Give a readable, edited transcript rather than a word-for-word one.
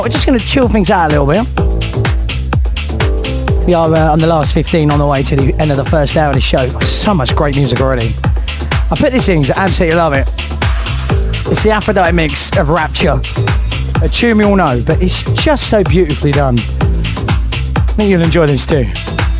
We're just going to chill things out a little bit. We are on the last 15 on the way to the end of the first hour of the show. So much great music already. I put this in because I absolutely love it. It's the Aphrodite mix of Rapture. A tune we all know, but it's just so beautifully done. I think you'll enjoy this too.